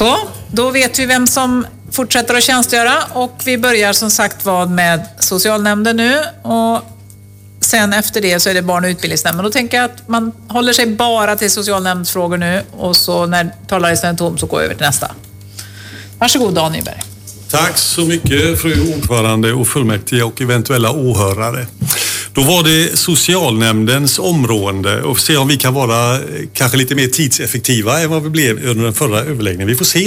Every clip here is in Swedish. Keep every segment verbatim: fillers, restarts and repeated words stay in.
Så, då vet vi vem som fortsätter att tjänstgöra och vi börjar som sagt vad med socialnämnden nu och sen efter det så är det barn- och utbildningsnämnden. Då tänker jag att man håller sig bara till socialnämndsfrågor nu och så när talarlistan är tom så går jag över till nästa. Varsågod Dan Nyberg. Tack så mycket fru ordförande och fullmäktige och eventuella åhörare. Då var det socialnämndens område och se om vi kan vara kanske lite mer tidseffektiva än vad vi blev under den förra överläggningen. Vi får se.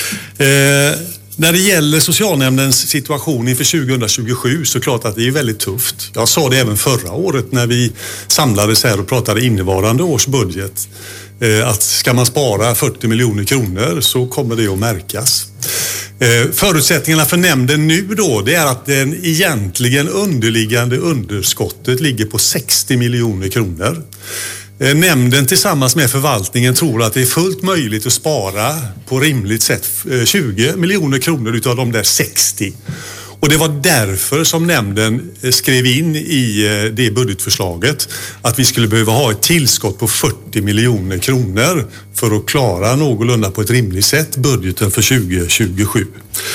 Eh, när det gäller socialnämndens situation inför tjugohundratjugosju så är det klart att det är väldigt tufft. Jag sa det även förra året när vi samlades här och pratade innevarande års budget. Eh, att ska man spara fyrtio miljoner kronor så kommer det att märkas. Eh, förutsättningarna för nämnden nu då det är att den egentligen underliggande underskottet ligger på sextio miljoner kronor. Eh, nämnden tillsammans med förvaltningen tror att det är fullt möjligt att spara på rimligt sätt eh, tjugo miljoner kronor utav de där sextio. Och det var därför som nämnden skrev in i det budgetförslaget att vi skulle behöva ha ett tillskott på fyrtio miljoner kronor för att klara någorlunda på ett rimligt sätt budgeten för tjugohundratjugosju.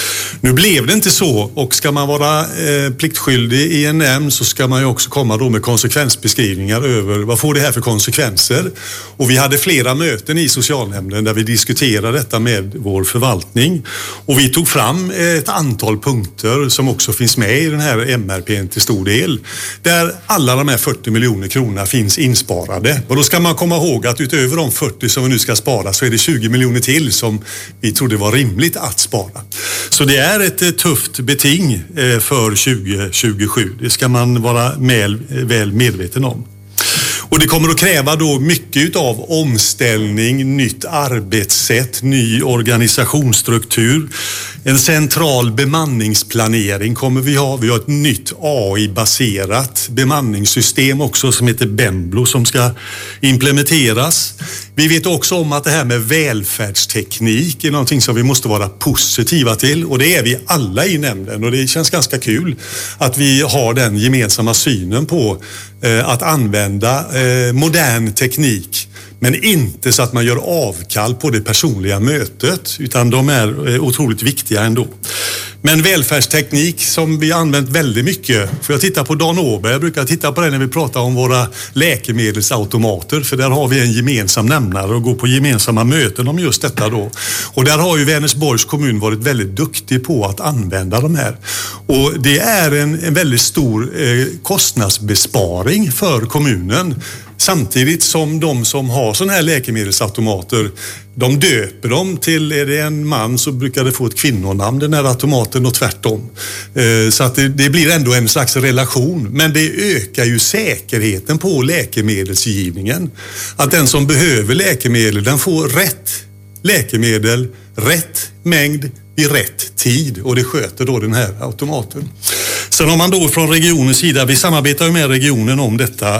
Nu blev det inte så och ska man vara eh, pliktskyldig i en nämnd så ska man ju också komma då med konsekvensbeskrivningar över vad får det här för konsekvenser. Och vi hade flera möten i socialnämnden där vi diskuterade detta med vår förvaltning och vi tog fram ett antal punkter som också finns med i den här M R P:n till stor del där alla de här fyrtio miljoner kronorna finns insparade. Och då ska man komma ihåg att utöver de fyrtio som vi nu ska spara så är det tjugo miljoner till som vi trodde var rimligt att spara. Så det är ett tufft beting för tjugohundratjugosju. Det ska man vara väl medveten om. Och det kommer att kräva då mycket av omställning, nytt arbetssätt, ny organisationsstruktur. En central bemanningsplanering kommer vi ha. Vi har ett nytt A I-baserat bemanningssystem också som heter Bemblo som ska implementeras. Vi vet också om att det här med välfärdsteknik är någonting som vi måste vara positiva till och det är vi alla i nämnden och det känns ganska kul att vi har den gemensamma synen på eh, att använda eh, modern teknik men inte så att man gör avkall på det personliga mötet utan de är eh, otroligt viktiga ändå. Men välfärdsteknik som vi använt väldigt mycket, för jag tittar på Dan Åberg, jag brukar titta på det när vi pratar om våra läkemedelsautomater för där har vi en gemensam nämnare och går på gemensamma möten om just detta då. Och där har ju Vänersborgs kommun varit väldigt duktig på att använda de här. Och det är en, en väldigt stor eh, kostnadsbesparing för kommunen. Samtidigt som de som har sådana här läkemedelsautomater, de döper dem till, är det en man så brukar det få ett kvinnonamn den här automaten och tvärtom. Så att det, det blir ändå en slags relation. Men det ökar ju säkerheten på läkemedelsgivningen. Att den som behöver läkemedel, den får rätt läkemedel, rätt mängd i rätt tid och det sköter då den här automaten. Sen har man då från regionens sida, vi samarbetar med regionen om detta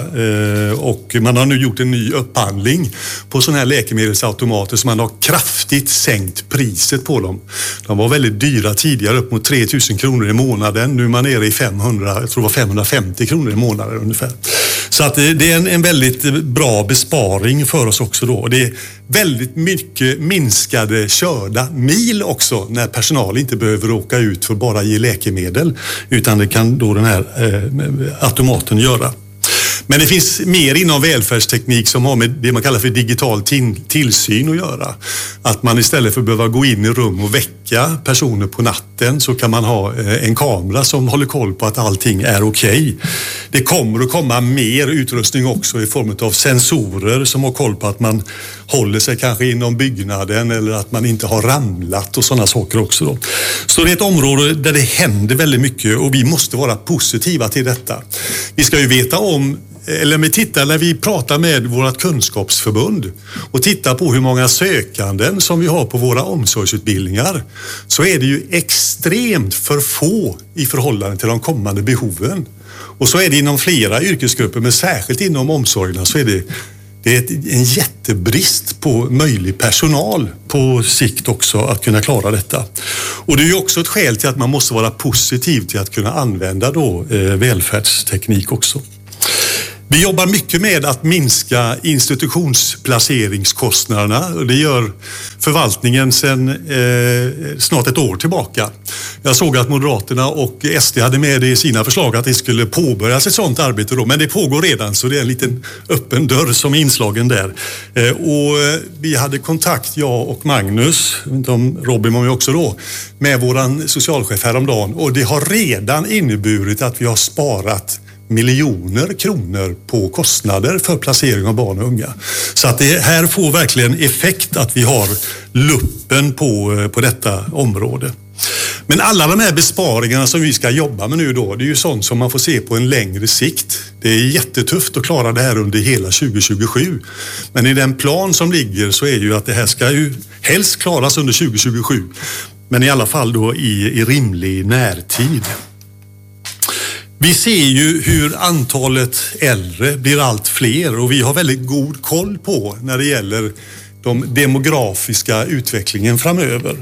och man har nu gjort en ny upphandling på sådana här läkemedelsautomater så man har kraftigt sänkt priset på dem. De var väldigt dyra tidigare, upp mot tre tusen kronor i månaden. Nu är man nere i femhundra, jag tror det var femhundrafemtio kronor i månaden ungefär. Så att det är en, en väldigt bra besparing för oss också då. Det är väldigt mycket minskade körda mil också när personal inte behöver åka ut för bara ge läkemedel utan det kan då den här eh, automaten göra. Men det finns mer inom välfärdsteknik som har med det man kallar för digital tillsyn att göra. Att man istället för att behöva gå in i rum och väcka personer på natten så kan man ha en kamera som håller koll på att allting är okej. Det kommer att komma mer utrustning också i form av sensorer som har koll på att man håller sig kanske inom byggnaden eller att man inte har ramlat och sådana saker också då. Så det är ett område där det händer väldigt mycket och vi måste vara positiva till detta. Vi ska ju veta om eller med tittar när vi pratar med vårt kunskapsförbund och tittar på hur många sökanden som vi har på våra omsorgsutbildningar så är det ju extremt för få i förhållande till de kommande behoven. Och så är det inom flera yrkesgrupper men särskilt inom omsorgerna så är det, det är en jättebrist på möjlig personal på sikt också att kunna klara detta. Och det är ju också ett skäl till att man måste vara positiv till att kunna använda då eh, välfärdsteknik också. Vi jobbar mycket med att minska institutionsplaceringskostnaderna och det gör förvaltningen sedan eh, snart ett år tillbaka. Jag såg att Moderaterna och S D hade med det i sina förslag att det skulle påbörjas ett sådant arbete då, men det pågår redan så det är en liten öppen dörr som är inslagen där. Eh, och vi hade kontakt, jag och Magnus, inte om Robin var med också då, med våran socialchef häromdagen och det har redan inneburit att vi har sparat miljoner kronor på kostnader för placering av barn och unga. Så att det här får verkligen effekt att vi har luppen på, på detta område. Men alla de här besparingarna som vi ska jobba med nu då, det är ju sånt som man får se på en längre sikt. Det är jättetufft att klara det här under hela tjugo tjugosju. Men i den plan som ligger så är ju att det här ska ju helst klaras under tjugo tjugosju. Men i alla fall då i, i rimlig närtid. Vi ser ju hur antalet äldre blir allt fler och vi har väldigt god koll på när det gäller de demografiska utvecklingen framöver.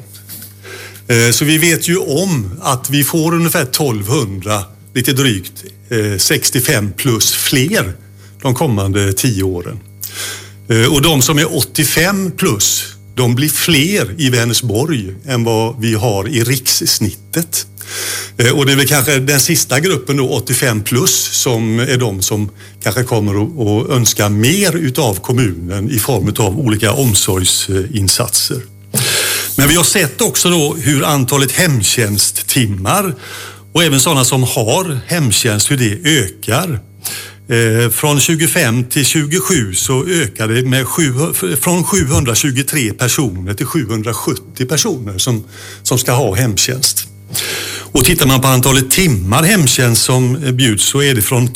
Så vi vet ju om att vi får ungefär tolvhundra, lite drygt, sextiofem plus fler de kommande tio åren. Och de som är åttiofem plus, de blir fler i Vänersborg än vad vi har i rikssnittet. Och det är väl kanske den sista gruppen då, åttiofem plus, som är de som kanske kommer att önska mer utav kommunen i form av olika omsorgsinsatser. Men vi har sett också då hur antalet hemtjänsttimmar och även sådana som har hemtjänst, hur det ökar. Eh, från tjugofem till tjugosju så ökade det med sju, från sjuhundratjugotre personer till sjuhundrasjuttio personer som, som ska ha hemtjänst. Och tittar man på antalet timmar hemtjänst som bjuds så är det från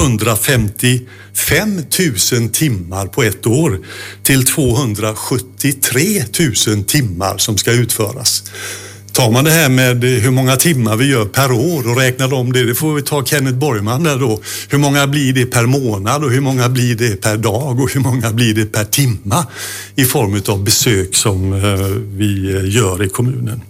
tvåhundrafemtiofem tusen timmar på ett år till tvåhundrasjuttiotre tusen timmar som ska utföras. Tar man det här med hur många timmar vi gör per år och räknar om det, det får vi ta Kenneth Borgman där då. Hur många blir det per månad och hur många blir det per dag och hur många blir det per timma i form av besök som vi gör i kommunen.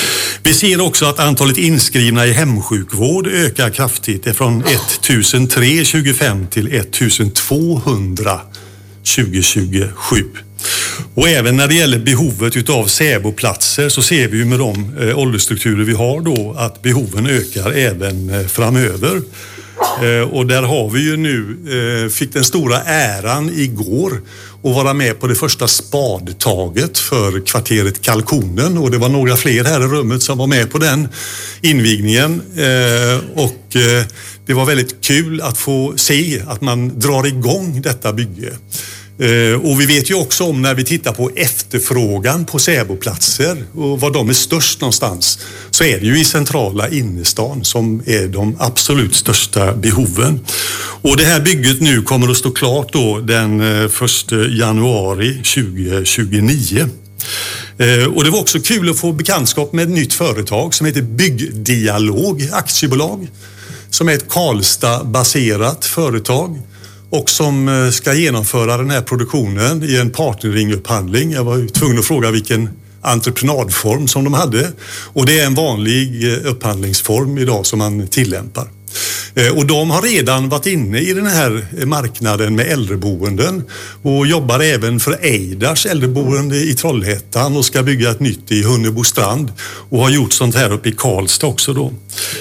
Vi ser också att antalet inskrivna i hemsjukvård ökar kraftigt. Det är från ettusentrehundra tjugofem till ettusentvåhundra tjugo tjugosju. Och även när det gäller behovet utav säboplatser så ser vi ju med de eh, åldersstrukturer vi har då att behoven ökar även eh, framöver. Eh, och där har vi ju nu, eh, fick den stora äran igår att vara med på det första spadtaget för kvarteret Kalkonen och det var några fler här i rummet som var med på den invigningen eh, och eh, det var väldigt kul att få se att man drar igång detta bygge. Och vi vet ju också om när vi tittar på efterfrågan på säboplatser och var de är störst någonstans så är det ju i centrala innerstan som är de absolut största behoven. Och det här bygget nu kommer att stå klart då den första januari tjugo tjugonio. Och det var också kul att få bekantskap med ett nytt företag som heter Byggdialog aktiebolag som är ett Karlstad-baserat företag och som ska genomföra den här produktionen i en partneringupphandling. Jag var tvungen att fråga vilken entreprenadform som de hade och det är en vanlig upphandlingsform idag som man tillämpar. Och de har redan varit inne i den här marknaden med äldreboenden och jobbar även för Eidars äldreboende i Trollhättan och ska bygga ett nytt i Hunnebostrand och har gjort sånt här uppe i Karlstad också då.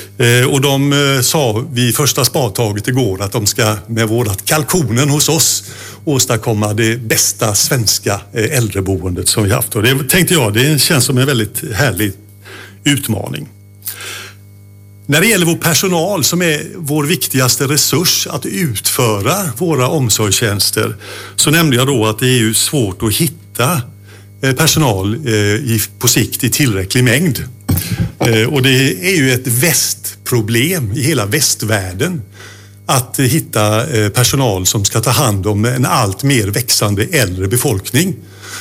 Och de sa vid första spadtaget igår att de ska med vårat Kalkonen hos oss åstadkomma det bästa svenska äldreboendet som vi haft. Och det tänkte jag, det känns som en väldigt härlig utmaning. När det gäller vår personal som är vår viktigaste resurs att utföra våra omsorgstjänster så nämnde jag då att det är ju svårt att hitta personal på sikt i tillräcklig mängd. Och det är ju ett västproblem i hela västvärlden att hitta personal som ska ta hand om en allt mer växande äldre befolkning.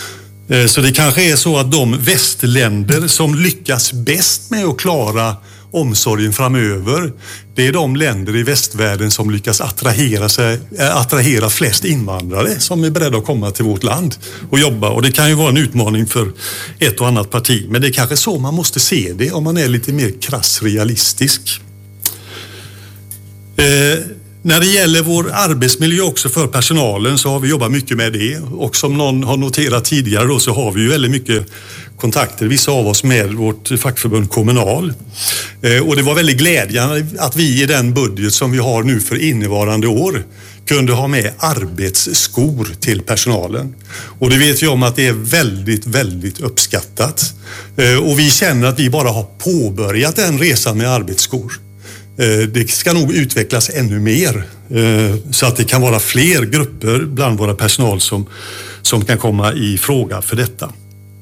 Så det kanske är så att de västländer som lyckas bäst med att klara omsorgen framöver, det är de länder i västvärlden som lyckas attrahera, sig, attrahera flest invandrare som är beredda att komma till vårt land och jobba. Och det kan ju vara en utmaning för ett och annat parti. Men det är kanske så man måste se det om man är lite mer krass realistisk. Eh, När det gäller vår arbetsmiljö också för personalen så har vi jobbat mycket med det. Och som någon har noterat tidigare då, så har vi ju väldigt mycket kontakter, vissa av oss, med vårt fackförbund Kommunal. Och det var väldigt glädjande att vi i den budget som vi har nu för innevarande år kunde ha med arbetsskor till personalen. Och det vet vi om att det är väldigt, väldigt uppskattat. Och vi känner att vi bara har påbörjat den resan med arbetsskor. Det ska nog utvecklas ännu mer så att det kan vara fler grupper bland våra personal som, som kan komma i fråga för detta.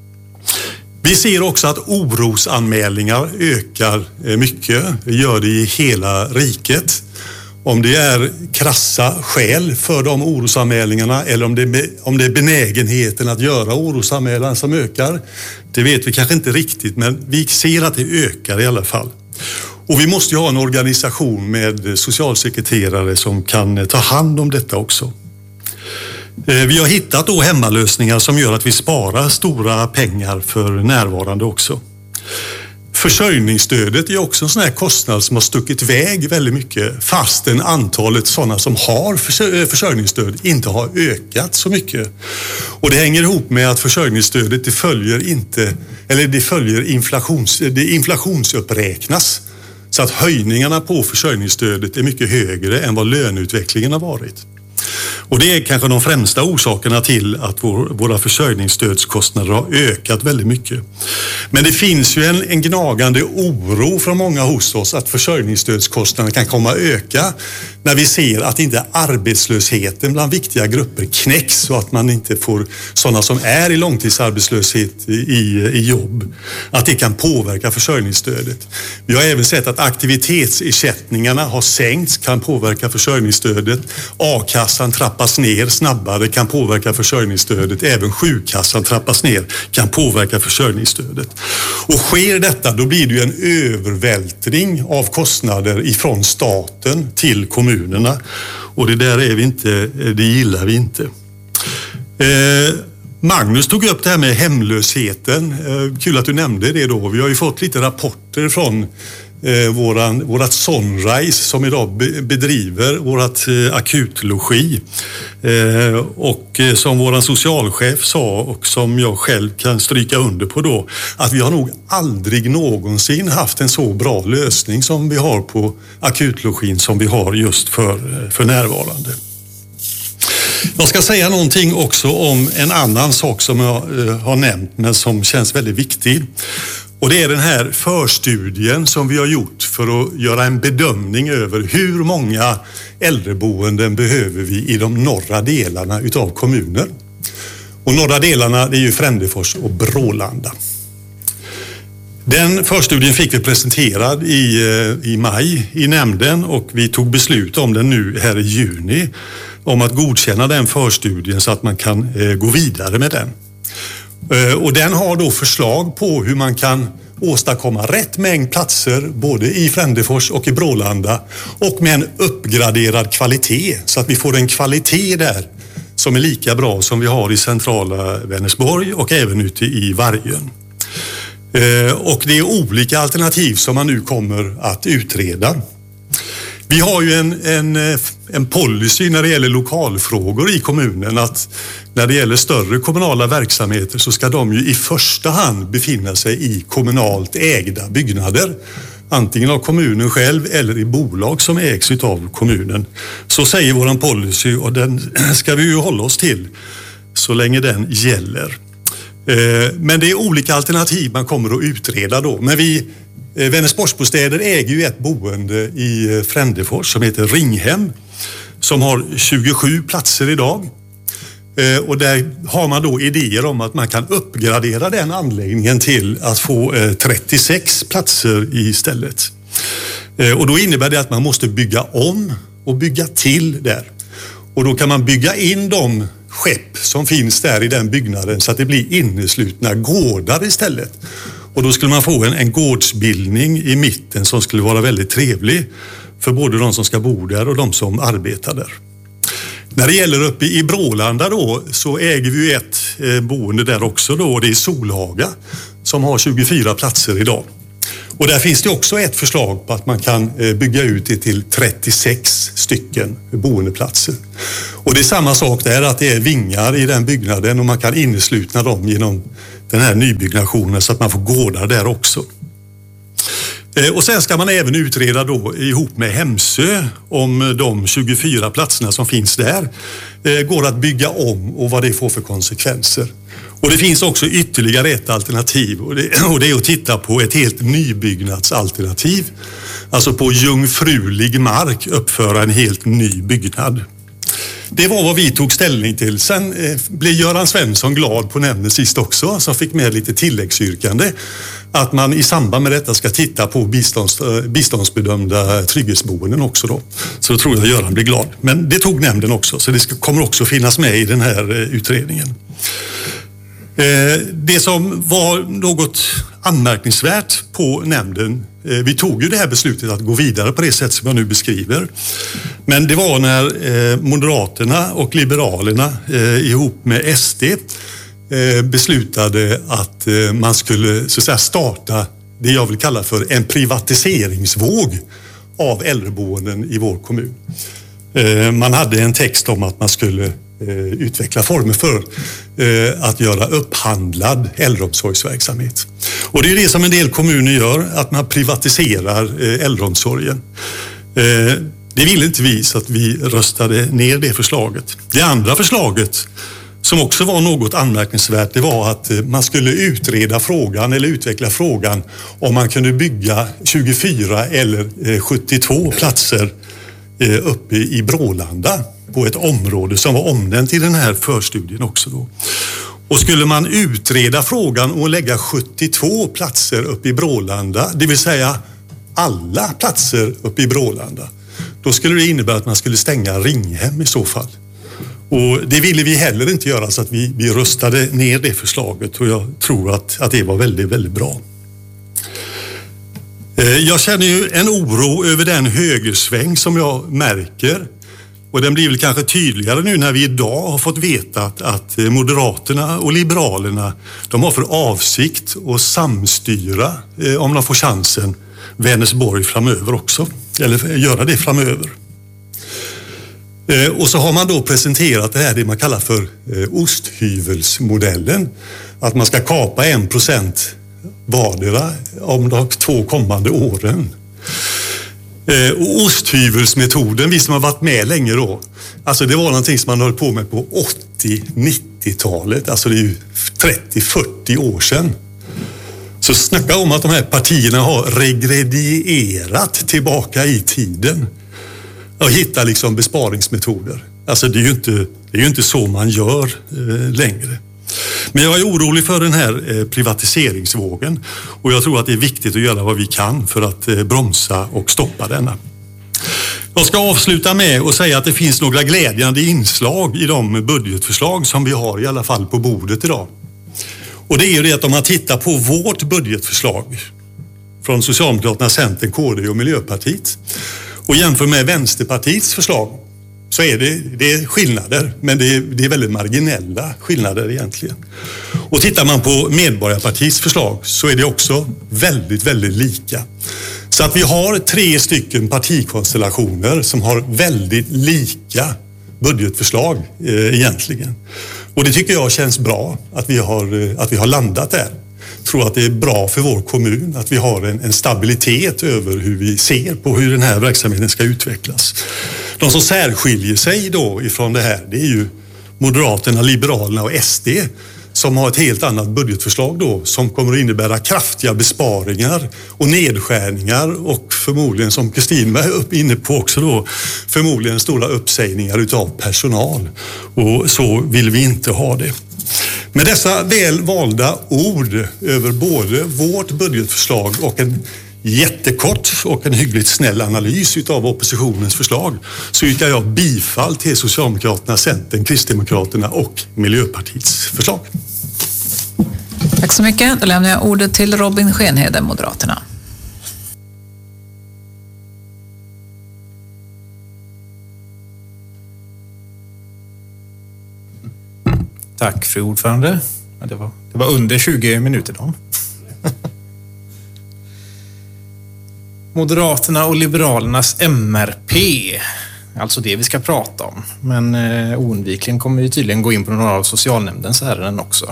Vi ser också att orosanmälningar ökar mycket. Det gör det i hela riket. Om det är krassa skäl för de orosanmälningarna eller om det, är, om det är benägenheten att göra orosanmälan som ökar, det vet vi kanske inte riktigt, men vi ser att det ökar i alla fall. Och vi måste ju ha en organisation med socialsekreterare som kan ta hand om detta också. Vi har hittat då hemmalösningar som gör att vi sparar stora pengar för närvarande också. Försörjningsstödet är också en sån här kostnad som har stuckit iväg väldigt mycket, fastän antalet sådana som har försörjningsstöd inte har ökat så mycket. Och det hänger ihop med att försörjningsstödet det följer inte, eller det följer inflations, det inflationsuppräknas. Så att höjningarna på försörjningsstödet är mycket högre än vad löneutvecklingen har varit. Och det är kanske de främsta orsakerna till att vår, våra försörjningsstödskostnader har ökat väldigt mycket. Men det finns ju en, en gnagande oro från många hos oss att försörjningsstödskostnaderna kan komma att öka när vi ser att inte arbetslösheten bland viktiga grupper knäcks och att man inte får sådana som är i långtidsarbetslöshet i, i jobb. Att det kan påverka försörjningsstödet. Vi har även sett att aktivitetsersättningarna har sänkts, kan påverka försörjningsstödet. A-kassan trappas ner snabbare, kan påverka försörjningsstödet. Även sjukkassan trappas ner, kan påverka försörjningsstödet. Och sker detta, då blir det ju en övervältring av kostnader ifrån staten till kommunerna. Och det där är vi inte, det gillar vi inte. Eh, Magnus tog upp det här med hemlösheten. Eh, kul att du nämnde det då. Vi har ju fått lite rapporter från Eh, våran, vårat Sunrise som idag be, bedriver vårat eh, akutlogi eh, och eh, som våran socialchef sa och som jag själv kan stryka under på då, att vi har nog aldrig någonsin haft en så bra lösning som vi har på akutlogin som vi har just för, för närvarande. Jag ska säga någonting också om en annan sak som jag eh, har nämnt men som känns väldigt viktig. Och det är den här förstudien som vi har gjort för att göra en bedömning över hur många äldreboenden behöver vi i de norra delarna utav kommunen. Och norra delarna det är ju Frändefors och Brålanda. Den förstudien fick vi presenterad i, i maj i nämnden och vi tog beslut om den nu här i juni om att godkänna den förstudien så att man kan eh, gå vidare med den. Och den har då förslag på hur man kan åstadkomma rätt mängd platser både i Frändefors och i Brålanda och med en uppgraderad kvalitet så att vi får en kvalitet där som är lika bra som vi har i centrala Vänersborg och även ute i Vargön. Och det är olika alternativ som man nu kommer att utreda. Vi har ju en, en, en policy när det gäller lokalfrågor i kommunen att när det gäller större kommunala verksamheter så ska de ju i första hand befinna sig i kommunalt ägda byggnader. Antingen av kommunen själv eller i bolag som ägs av kommunen. Så säger våran policy och den ska vi ju hålla oss till så länge den gäller. Men det är olika alternativ man kommer att utreda då. Men vi Vänersborgsbostäder äger ju ett boende i Frändefors som heter Ringhem som har tjugosju platser idag. Och där har man då idéer om att man kan uppgradera den anläggningen till att få trettiosex platser istället. Och då innebär det att man måste bygga om och bygga till där. Och då kan man bygga in de skepp som finns där i den byggnaden så att det blir inneslutna gårdar istället. Och då skulle man få en, en gårdsbildning i mitten som skulle vara väldigt trevlig för både de som ska bo där och de som arbetar där. När det gäller uppe i Brålanda då så äger vi ju ett eh, boende där också då. Det är Solhaga som har tjugofyra platser idag. Och där finns det också ett förslag på att man kan bygga ut det till trettiosex stycken boendeplatser. Och det är samma sak där, att det är vingar i den byggnaden och man kan inneslutna dem genom den här nybyggnationen så att man får gårdar där också. Och sen ska man även utreda då ihop med Hemsö om de tjugofyra platserna som finns där går att bygga om och vad det får för konsekvenser. Och det finns också ytterligare ett alternativ och det, och det är att titta på ett helt nybyggnadsalternativ. Alltså på jungfrulig mark uppföra en helt ny byggnad. Det var vad vi tog ställning till. Sen eh, blev Göran Svensson glad på nämnden sist också, som fick med lite tilläggsyrkande. Att man i samband med detta ska titta på bistånds, eh, biståndsbedömda trygghetsboenden också då. Så då tror jag Göran blir glad. Men det tog nämnden också, så det ska, kommer också finnas med i den här eh, utredningen. Eh, det som var något anmärkningsvärt på nämnden, eh, vi tog ju det här beslutet att gå vidare på det sätt som jag nu beskriver. Men det var när eh, Moderaterna och Liberalerna eh, ihop med S D eh, beslutade att eh, man skulle så att säga starta det jag vill kalla för en privatiseringsvåg av äldreboenden i vår kommun. Eh, man hade en text om att man skulle eh, utveckla former för eh, att göra upphandlad äldreomsorgsverksamhet. Och det är det som en del kommuner gör, att man privatiserar eh, äldreomsorgen. Eh, Det ville inte vi, så att vi röstade ner det förslaget. Det andra förslaget, som också var något anmärkningsvärt, det var att man skulle utreda frågan eller utveckla frågan om man kunde bygga tjugofyra eller sjuttiotvå platser uppe i Brålanda på ett område som var omnämnt i den här förstudien också då. Och skulle man utreda frågan och lägga sjuttiotvå platser uppe i Brålanda, det vill säga alla platser uppe i Brålanda, då skulle det innebära att man skulle stänga Ringhem i så fall. Och det ville vi heller inte göra, så att vi, vi röstade ner det förslaget, och jag tror att, att det var väldigt, väldigt bra. Jag känner ju en oro över den högersväng som jag märker, och den blir väl kanske tydligare nu när vi idag har fått veta att, att Moderaterna och Liberalerna, de har för avsikt att samstyra, eh, om de får chansen, Vänersborg framöver också, eller göra det framöver. Eh, och så har man då presenterat det här, det man kallar för eh, osthyvelsmodellen, att man ska kapa en procent vardera om de två kommande åren. Eh, och osthyvelsmetoden, vi som har varit med länge då, alltså det var någonting som man höll på med på åttio-nittiotalet, alltså det är ju trettio fyrtio år sedan. Så snacka om att de här partierna har regredierat tillbaka i tiden och hittar liksom besparingsmetoder. Alltså det är ju inte, det är ju inte så man gör eh, längre. Men jag är orolig för den här eh, privatiseringsvågen, och jag tror att det är viktigt att göra vad vi kan för att eh, bromsa och stoppa denna. Jag ska avsluta med att säga att det finns några glädjande inslag i de budgetförslag som vi har i alla fall på bordet idag. Och det är ju det att om man tittar på vårt budgetförslag från Socialdemokraterna, Centern, K D och Miljöpartiet och jämför med Vänsterpartiets förslag, så är det, det är skillnader, men det är, det är väldigt marginella skillnader egentligen. Och tittar man på Medborgarpartiets förslag så är det också väldigt, väldigt lika. Så att vi har tre stycken partikonstellationer som har väldigt lika budgetförslag eh, egentligen. Och det tycker jag känns bra att vi har, att vi har landat där. Jag tror att det är bra för vår kommun att vi har en, en stabilitet över hur vi ser på hur den här verksamheten ska utvecklas. De som särskiljer sig då ifrån det här, det är ju Moderaterna, Liberalerna och S D, som har ett helt annat budgetförslag då, som kommer att innebära kraftiga besparingar och nedskärningar och förmodligen, som Kristin var upp inne på också då, förmodligen stora uppsägningar utav personal. Och så vill vi inte ha det. Med dessa väl valda ord över både vårt budgetförslag och en jättekort och en hyggligt snäll analys utav oppositionens förslag, så yrkar jag bifall till Socialdemokraterna, Centern, Kristdemokraterna och Miljöpartiets förslag. Tack så mycket. Då lämnar jag ordet till Robin Schenheden, Moderaterna. Tack fru ordförande. Det var, det var under tjugo minuter då. Moderaterna och Liberalernas M R P. Alltså det vi ska prata om. Men eh, oundvikligen kommer vi tydligen gå in på några av socialnämndens ärenden också.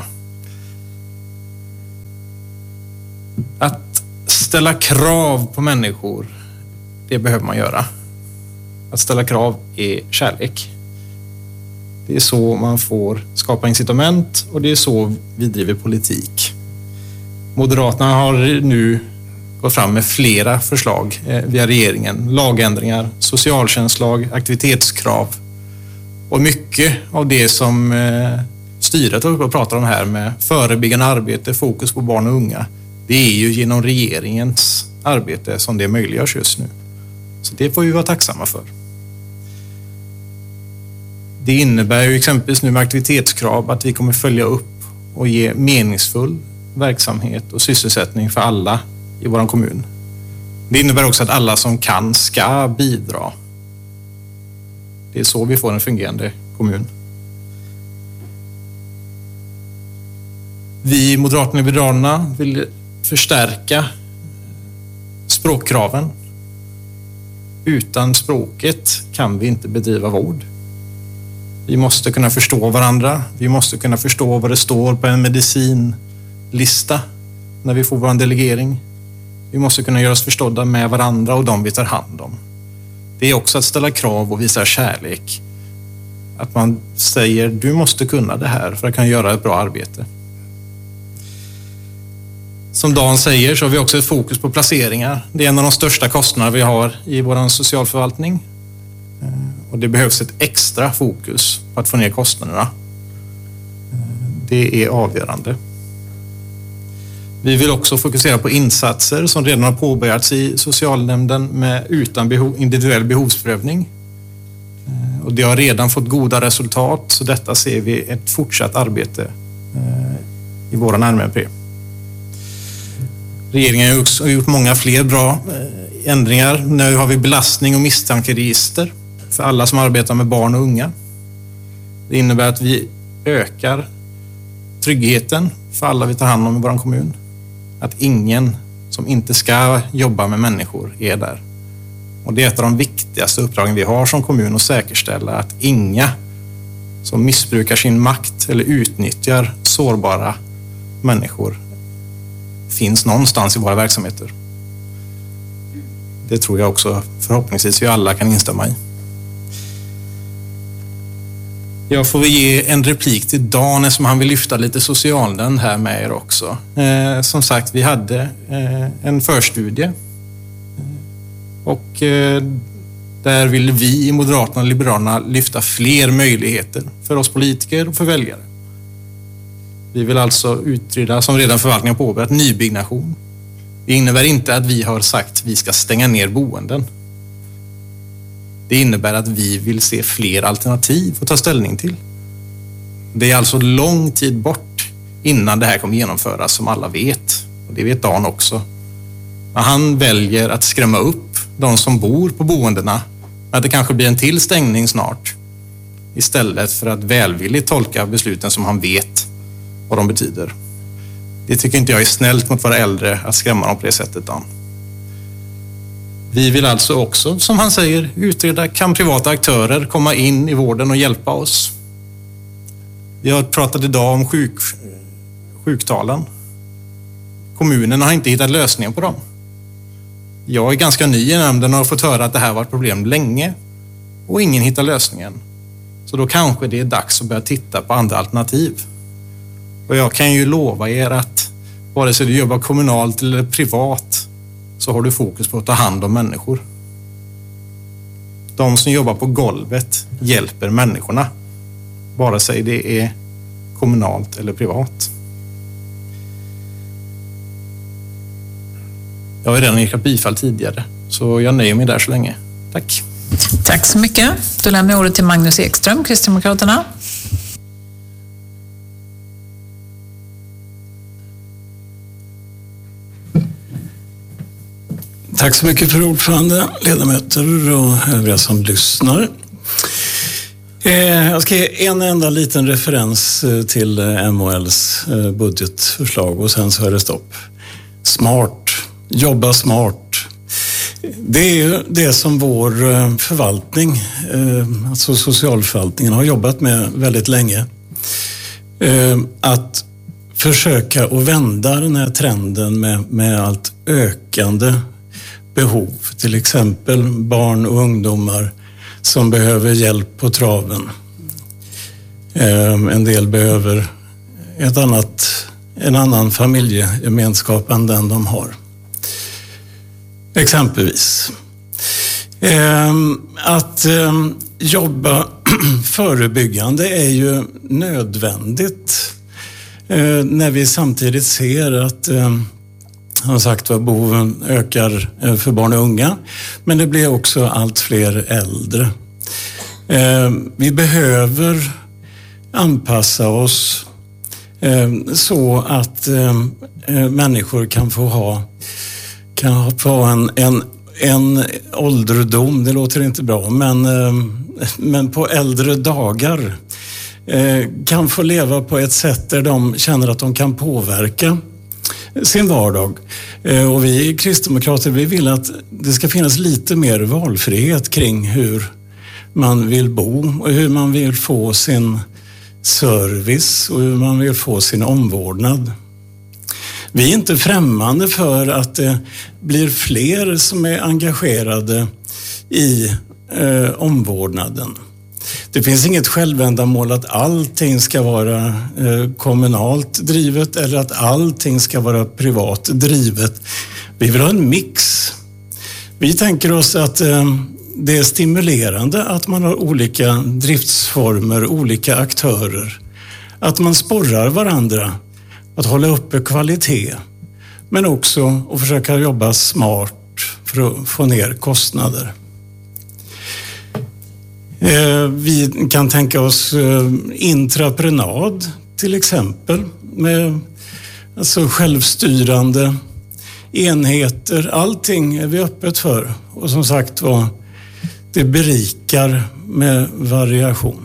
Att ställa krav på människor, det behöver man göra. Att ställa krav är kärlek. Det är så man får skapa incitament och det är så vi driver politik. Moderaterna har nu gått fram med flera förslag via regeringen. Lagändringar, socialtjänstlag, aktivitetskrav. Och mycket av det som styret har uppe och pratar om här med förebyggande arbete, fokus på barn och unga. Det är ju genom regeringens arbete som det möjliggörs just nu. Så det får vi vara tacksamma för. Det innebär ju exempelvis nu med aktivitetskrav att vi kommer följa upp och ge meningsfull verksamhet och sysselsättning för alla i vår kommun. Det innebär också att alla som kan ska bidra. Det är så vi får en fungerande kommun. Vi i Moderaterna och Liberalerna vill förstärka språkkraven. Utan språket kan vi inte bedriva vård. Vi måste kunna förstå varandra. Vi måste kunna förstå vad det står på en medicinlista när vi får vår delegering. Vi måste kunna göra oss förstådda med varandra och de vi tar hand om. Det är också att ställa krav och visa kärlek. Att man säger, du måste kunna det här för att kunna göra ett bra arbete. Som Dan säger så har vi också ett fokus på placeringar. Det är en av de största kostnader vi har i vår socialförvaltning. Och det behövs ett extra fokus på att få ner kostnaderna. Det är avgörande. Vi vill också fokusera på insatser som redan har påbörjats i socialnämnden med utan behov, individuell behovsprövning. Och det har redan fått goda resultat, så detta ser vi ett fortsatt arbete i våra M R P. Regeringen har också gjort många fler bra ändringar. Nu har vi belastning och misstankeregister för alla som arbetar med barn och unga. Det innebär att vi ökar tryggheten för alla vi tar hand om i vår kommun. Att ingen som inte ska jobba med människor är där. Och det är ett av de viktigaste uppdragen vi har som kommun att säkerställa att inga som missbrukar sin makt eller utnyttjar sårbara människor finns någonstans i våra verksamheter. Det tror jag också förhoppningsvis vi alla kan instämma i. Jag får ge en replik till Dan eftersom han vill lyfta lite socialnämnd här med er också. Eh, som sagt, vi hade eh, en förstudie och eh, där vill vi i Moderaterna och Liberalerna lyfta fler möjligheter för oss politiker och för väljare. Vi vill alltså utreda, som redan förvaltningen påbörjat, nybyggnation. Det innebär inte att vi har sagt att vi ska stänga ner boenden. Det innebär att vi vill se fler alternativ att ta ställning till. Det är alltså lång tid bort innan det här kommer genomföras, som alla vet. Och det vet Dan också. Men han väljer att skrämma upp de som bor på boendena att det kanske blir en till stängning snart. Istället för att välvilligt tolka besluten som han vet vad de betyder. Det tycker inte jag är snällt mot våra äldre att skrämma dem på det sättet, Dan. Vi vill alltså också, som han säger, utreda, kan privata aktörer komma in i vården och hjälpa oss? Vi har pratat idag om sjuk, sjuktalen. Kommunen har inte hittat lösningen på dem. Jag är ganska ny i nämnden och har fått höra att det här var ett problem länge och ingen hittar lösningen. Så då kanske det är dags att börja titta på andra alternativ. Och jag kan ju lova er att vare sig du jobbar kommunalt eller privat så har du fokus på att ta hand om människor. De som jobbar på golvet hjälper människorna, vare sig det är kommunalt eller privat. Jag har redan yrkat bifall tidigare, så jag nöjer mig där så länge. Tack. Tack så mycket. Då lämnar jag ordet till Magnus Ekström, Kristdemokraterna. Tack så mycket för ordförande, ledamöter och övriga som lyssnar. Jag ska ge en enda liten referens till M H L:s budgetförslag och sen så är det stopp. Smart, jobba smart. Det är ju det som vår förvaltning, alltså socialförvaltningen, har jobbat med väldigt länge. Att försöka att vända den här trenden med, med allt ökande behov. Till exempel barn och ungdomar som behöver hjälp på traven. En del behöver ett annat, en annan familjegemenskap än den de har. Exempelvis. Att jobba förebyggande är ju nödvändigt när vi samtidigt ser att som sagt var behoven ökar för barn och unga, men det blir också allt fler äldre. Vi behöver anpassa oss så att människor kan få ha kan få ha en, en, en ålderdom, det låter inte bra, men, men på äldre dagar kan få leva på ett sätt där de känner att de kan påverka sin vardag. Och vi kristdemokrater, vi vill att det ska finnas lite mer valfrihet kring hur man vill bo och hur man vill få sin service och hur man vill få sin omvårdnad. Vi är inte främmande för att det blir fler som är engagerade i eh, omvårdnaden. Det finns inget självändamål att allting ska vara eh, kommunalt drivet eller att allting ska vara privat drivet. Vi vill ha en mix. Vi tänker oss att eh, det är stimulerande att man har olika driftsformer, olika aktörer. Att man sporrar varandra att hålla uppe kvalitet, men också att försöka jobba smart för att få ner kostnader. Vi kan tänka oss intraprenad till exempel, med alltså självstyrande enheter. Allting är vi öppet för, och som sagt var, det berikar med variation.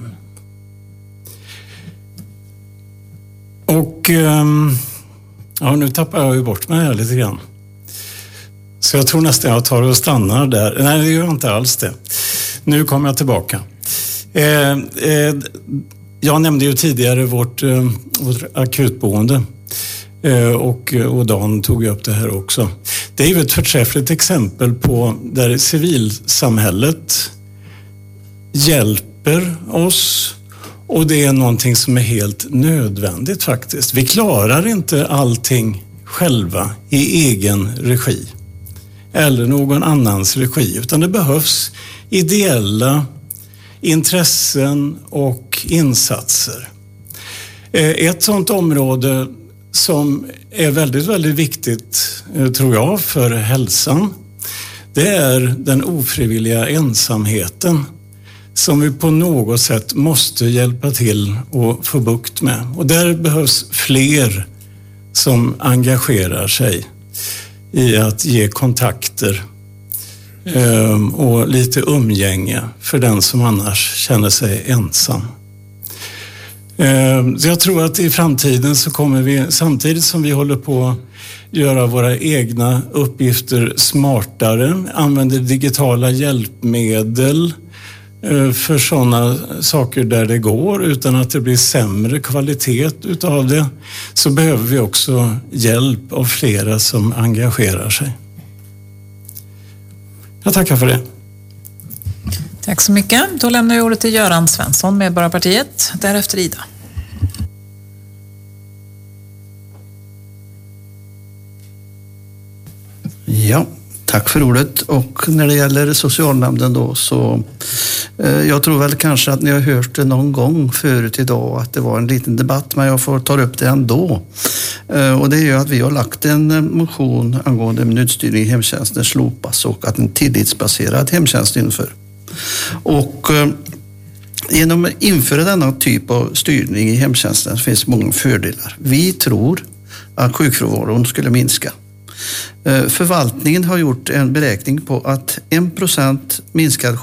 Och ja, nu tappar jag ju bort mig här lite grann. Så jag tror nästan jag tar och stannar där. Nej, det gör jag inte alls det. Nu kommer jag tillbaka. Eh, eh, jag nämnde ju tidigare vårt, eh, vårt akutboende. Eh, och, och Dan tog ju upp det här också. Det är ju ett förträffligt exempel på där civilsamhället hjälper oss. Och det är någonting som är helt nödvändigt faktiskt. Vi klarar inte allting själva i egen regi eller någon annans regi, utan det behövs ideella intressen och insatser. Ett sådant område som är väldigt, väldigt viktigt, tror jag, för hälsan, det är den ofrivilliga ensamheten som vi på något sätt måste hjälpa till och få bukt med. Och där behövs fler som engagerar sig i att ge kontakter och lite umgänge för den som annars känner sig ensam. Så jag tror att i framtiden så kommer vi, samtidigt som vi håller på att göra våra egna uppgifter smartare, använder digitala hjälpmedel för sådana saker där det går utan att det blir sämre kvalitet utav det, så behöver vi också hjälp av flera som engagerar sig. Jag tackar för det. Tack så mycket. Då lämnar jag ordet till Göran Svensson, Medborgarpartiet. Därefter Ida. Ja, tack för ordet. Och när det gäller socialnämnden då, så eh, jag tror väl kanske att ni har hört det någon gång förut idag att det var en liten debatt, men jag får ta upp det ändå. Eh, och det är ju att vi har lagt en motion angående minutstyrning i hemtjänsten slopas och att en tillitsbaserad hemtjänst inför. Och eh, genom att införa denna typ av styrning i hemtjänsten finns många fördelar. Vi tror att sjukfrånvaron skulle minska. Förvaltningen har gjort en beräkning på att en procent minskad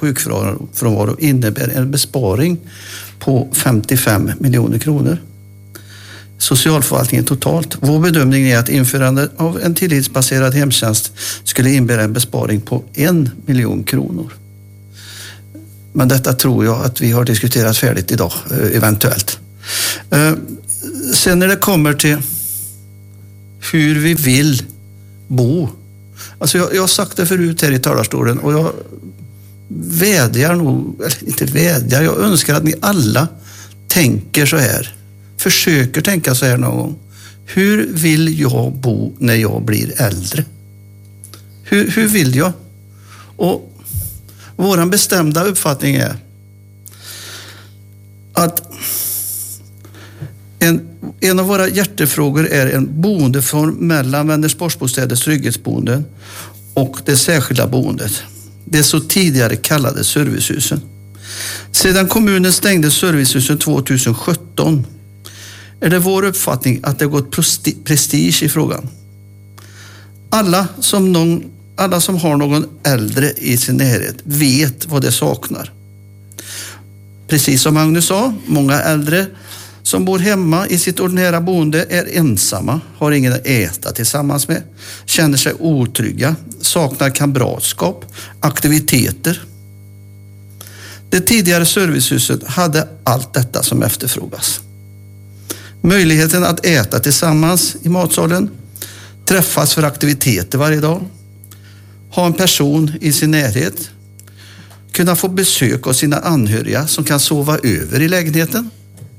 sjukfrånvaro innebär en besparing på femtiofem miljoner kronor. socialförvaltningen totalt. Vår bedömning är att införandet av en tillitsbaserad hemtjänst skulle innebära en besparing på en miljon kronor. Men detta tror jag att vi har diskuterat färdigt idag, eventuellt. Sen när det kommer till hur vi vill bo. Alltså jag, jag har sagt det förut här i talarstolen och jag vädjar nog, eller inte vädjar, jag önskar att ni alla tänker så här. Försöker tänka så här någon gång. Hur vill jag bo när jag blir äldre? Hur, hur vill jag? Och våran bestämda uppfattning är att en, en av våra hjärtefrågor är en boendeform mellan Vänersborgsbostäders trygghetsboenden och det särskilda boendet. Det så tidigare kallade servicehusen. Sedan kommunen stängde servicehusen tjugohundrasjutton är det vår uppfattning att det har gått prestige i frågan. Alla som, någon, alla som har någon äldre i sin närhet vet vad det saknar. Precis som Magnus sa, många äldre som bor hemma i sitt ordinära boende är ensamma, har ingen att äta tillsammans med, känner sig otrygga, saknar kamratskap, aktiviteter. Det tidigare servicehuset hade allt detta som efterfrågas. Möjligheten att äta tillsammans i matsalen, träffas för aktiviteter varje dag, ha en person i sin närhet, kunna få besök av sina anhöriga som kan sova över i lägenheten.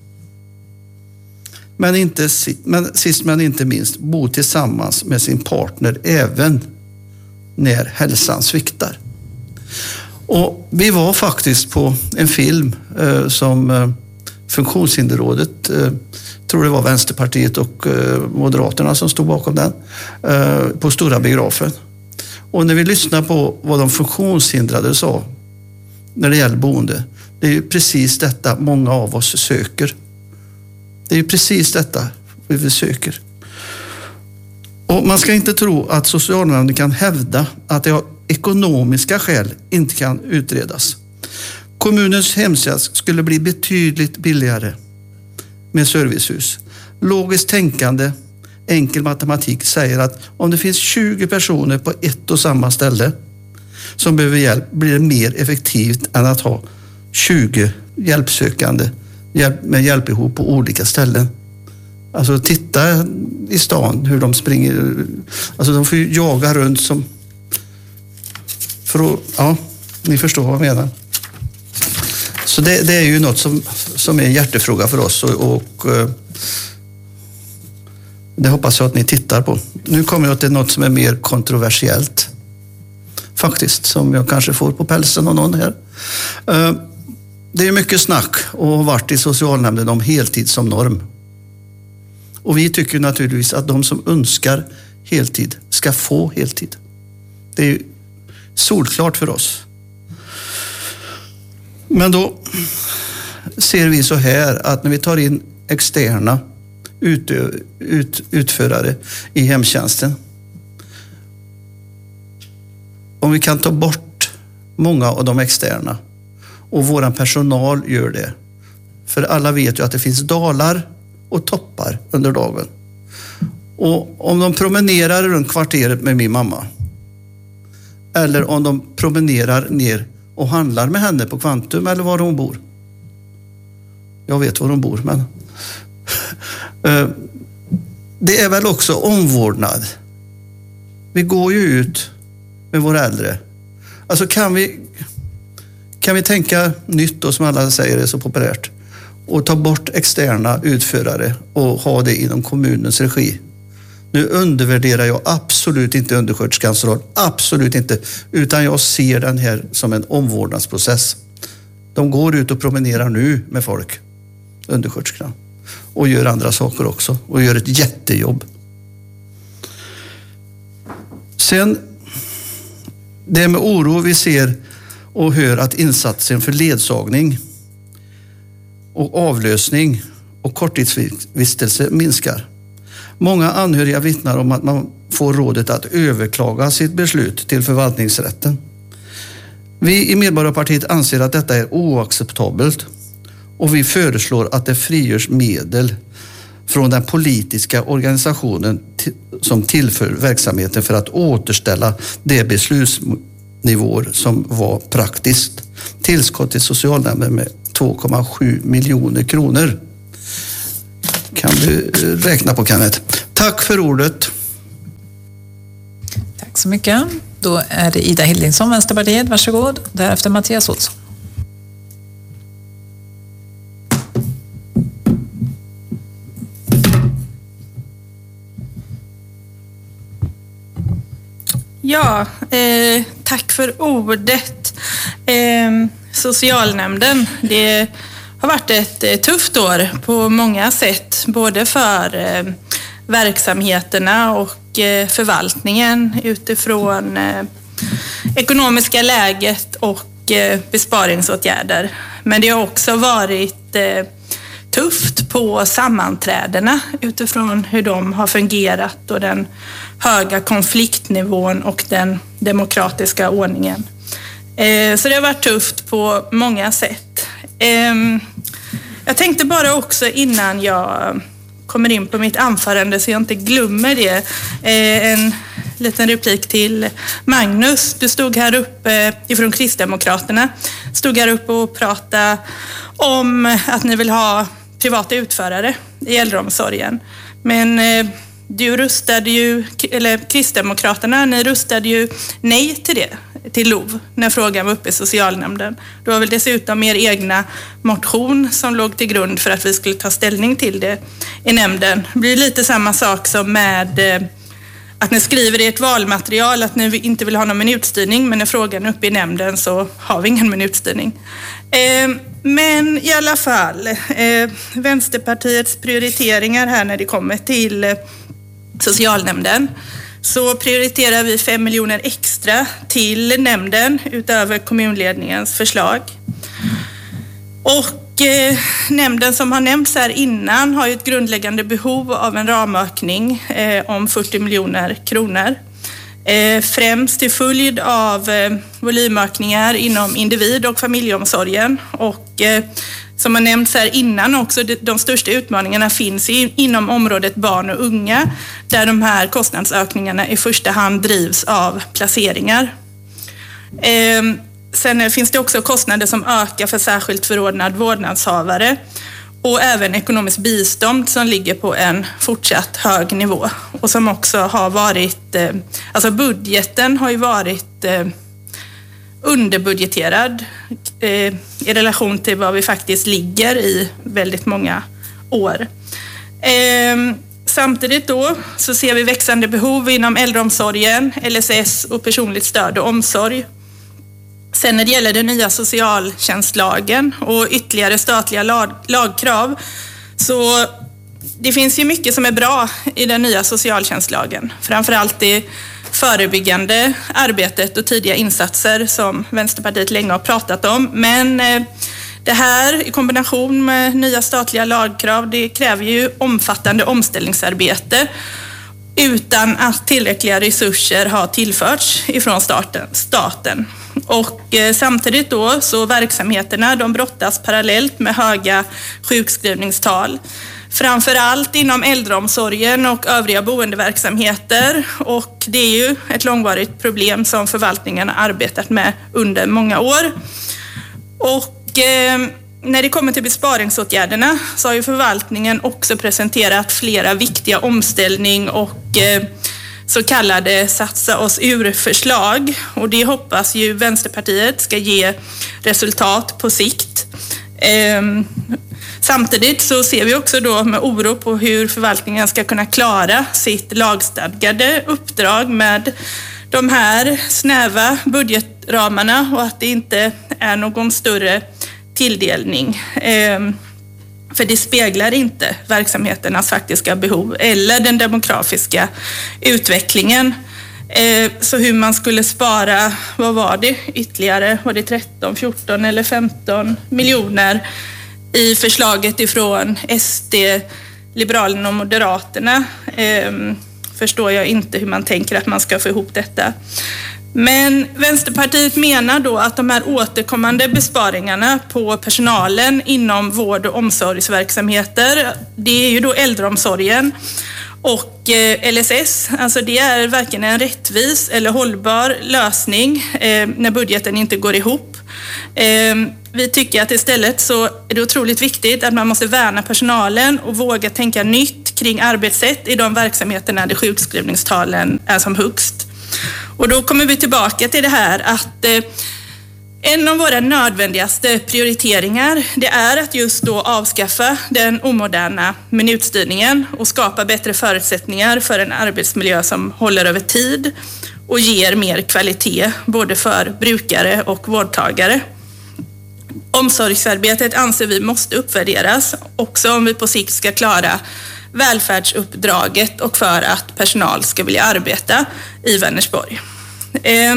Men, inte, men sist men inte minst bo tillsammans med sin partner även när hälsan sviktar. Och vi var faktiskt på en film eh, som eh, Funktionshinderrådet, eh, tror det var Vänsterpartiet och eh, Moderaterna som stod bakom den, eh, på Stora biografen. Och när vi lyssnar på vad de funktionshindrade sa när det gäller boende, det är ju precis detta många av oss söker. Det är ju precis detta vi söker. Och man ska inte tro att socialnämnden kan hävda att det av ekonomiska skäl inte kan utredas. Kommunens hemtjänst skulle bli betydligt billigare med servicehus. Logiskt tänkande, enkel matematik säger att om det finns tjugo personer på ett och samma ställe som behöver hjälp blir det mer effektivt än att ha tjugo hjälpsökande med hjälpbehov på olika ställen. Alltså titta i stan hur de springer. Alltså de får ju jaga runt som... För att, ja, ni förstår vad jag menar. Så det, det är ju något som, som är en hjärtefråga för oss och, och det hoppas jag att ni tittar på. Nu kommer jag till något som är mer kontroversiellt. Faktiskt, som jag kanske får på pälsen av någon här. Det är mycket snack och har varit i socialnämnden om heltid som norm. Och vi tycker naturligtvis att de som önskar heltid ska få heltid. Det är ju solklart för oss. Men då ser vi så här att när vi tar in externa utö- ut- utförare i hemtjänsten, om vi kan ta bort många av de externa och våran personal gör det. För alla vet ju att det finns dalar och toppar under dagen. Och om de promenerar runt kvarteret med min mamma, eller om de promenerar ner och handlar med henne på Kvantum eller var hon bor. Jag vet var hon bor, men det är väl också omvårdnad. Vi går ju ut med våra äldre. Alltså kan vi kan vi tänka nytt då, som alla säger är så populärt, och ta bort externa utförare och ha det inom kommunens regi. Nu undervärderar jag absolut inte undersköterskans roll, absolut inte, utan jag ser den här som en omvårdnadsprocess. De går ut och promenerar nu med folk, undersköterskorna, och gör andra saker också och gör ett jättejobb. Sen, det är med oro vi ser och hör att insatsen för ledsagning och avlösning och korttidsvistelse minskar. Många anhöriga vittnar om att man får rådet att överklaga sitt beslut till förvaltningsrätten. Vi i Medborgarpartiet anser att detta är oacceptabelt och vi föreslår att det frigörs medel från den politiska organisationen som tillför verksamheten för att återställa de beslutsnivåer som var praktiskt. Tillskott till socialnämnden med två komma sju miljoner kronor. Kan du räkna på, Kenneth? Tack för ordet. Tack så mycket. Då är det Ida Hildingsson, Vänsterpartiet. Varsågod. Därefter Mattias Olsson. Ja, eh, tack för ordet. Eh, socialnämnden, det har varit ett eh, tufft år på många sätt, både för eh, verksamheterna och eh, förvaltningen utifrån eh, ekonomiska läget och eh, besparingsåtgärder. Men det har också varit eh, tufft på sammanträdena utifrån hur de har fungerat och den höga konfliktnivån och den demokratiska ordningen. Eh, så det har varit tufft på många sätt. Eh, jag tänkte bara också innan jag kommer in på mitt anförande så jag inte glömmer det, eh, en liten replik till Magnus. Du stod här uppe ifrån Kristdemokraterna, stod här uppe och pratade om att ni vill ha privata utförare i äldreomsorgen. Men eh, du röstade ju, eller Kristdemokraterna, ni röstade ju nej till det, till L O V, när frågan var uppe i socialnämnden. Det var väl dessutom er egna motion som låg till grund för att vi skulle ta ställning till det i nämnden. Det blir lite samma sak som med eh, att ni skriver i ett valmaterial att ni inte vill ha någon minutstyrning, men när frågan är uppe i nämnden så har vi ingen minutstyrning. Eh, men i alla fall, eh, Vänsterpartiets prioriteringar här när det kommer till eh, socialnämnden, så prioriterar vi fem miljoner extra till nämnden utöver kommunledningens förslag. Och eh, nämnden som har nämnts här innan har ju ett grundläggande behov av en ramökning eh, om fyrtio miljoner kronor. Eh, främst till följd av eh, volymökningar inom individ- och familjeomsorgen. Och eh, som har nämnts här innan också, de, de största utmaningarna finns i, inom området barn och unga, där de här kostnadsökningarna i första hand drivs av placeringar. Eh, Sen finns det också kostnader som ökar för särskilt förordnad vårdnadshavare och även ekonomiskt bistånd som ligger på en fortsatt hög nivå och som också har varit, alltså budgeten har ju varit underbudgeterad i relation till vad vi faktiskt ligger i väldigt många år. Samtidigt då så ser vi växande behov inom äldreomsorgen, L S S och personligt stöd och omsorg. Sen när det gäller den nya socialtjänstlagen och ytterligare statliga lag, lagkrav, så det finns ju mycket som är bra i den nya socialtjänstlagen. Framförallt det förebyggande arbetet och tidiga insatser som Vänsterpartiet länge har pratat om. Men det här i kombination med nya statliga lagkrav, det kräver ju omfattande omställningsarbete utan att tillräckliga resurser har tillförts ifrån staten. staten. Och eh, samtidigt då så verksamheterna de brottas parallellt med höga sjukskrivningstal. Framförallt inom äldreomsorgen och övriga boendeverksamheter. Och det är ju ett långvarigt problem som förvaltningen har arbetat med under många år. Och eh, när det kommer till besparingsåtgärderna så har ju förvaltningen också presenterat flera viktiga omställning och eh, så kallade satsa oss ur-förslag. Och det hoppas ju Vänsterpartiet ska ge resultat på sikt. Eh, samtidigt så ser vi också då med oro på hur förvaltningen ska kunna klara sitt lagstadgade uppdrag med de här snäva budgetramarna och att det inte är någon större tilldelning. Eh, för det speglar inte verksamheternas faktiska behov eller den demografiska utvecklingen. Eh, så hur man skulle spara, vad var det ytterligare? Var det tretton, fjorton eller femton miljoner i förslaget ifrån S D, Liberalerna och Moderaterna? Eh, förstår jag inte hur man tänker att man ska få ihop detta. Men Vänsterpartiet menar då att de här återkommande besparingarna på personalen inom vård- och omsorgsverksamheter, det är ju då äldreomsorgen och L S S, alltså det är varken en rättvis eller hållbar lösning eh, när budgeten inte går ihop. Eh, vi tycker att istället så är det otroligt viktigt att man måste värna personalen och våga tänka nytt kring arbetssätt i de verksamheterna där sjukskrivningstalen är som högst. Och då kommer vi tillbaka till det här att eh, en av våra nödvändigaste prioriteringar, det är att just då avskaffa den omoderna minutstyrningen och skapa bättre förutsättningar för en arbetsmiljö som håller över tid och ger mer kvalitet både för brukare och vårdtagare. Omsorgsarbetet anser vi måste uppvärderas också om vi på sikt ska klara välfärdsuppdraget och för att personal ska vilja arbeta i Vänersborg. Eh,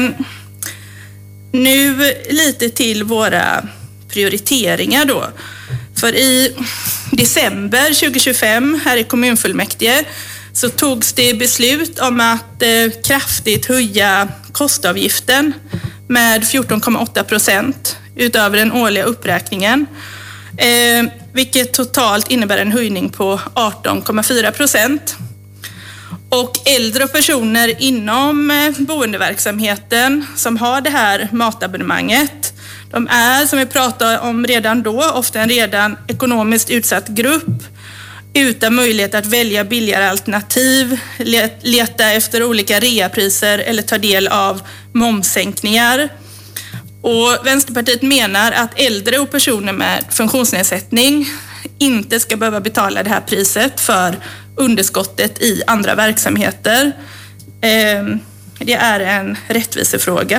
nu lite till våra prioriteringar då. För i december tjugohundratjugofem här i kommunfullmäktige så togs det beslut om att eh, kraftigt höja kostavgiften med fjorton komma åtta procent utöver den årliga uppräkningen. Eh, vilket totalt innebär en höjning på arton komma fyra procent. Och äldre personer inom eh, boendeverksamheten som har det här matabonnemanget, de är, som vi pratade om redan då, ofta en redan ekonomiskt utsatt grupp utan möjlighet att välja billigare alternativ, leta efter olika reapriser eller ta del av momssänkningar. Och Vänsterpartiet menar att äldre och personer med funktionsnedsättning inte ska behöva betala det här priset för underskottet i andra verksamheter. Det är en rättvisefråga.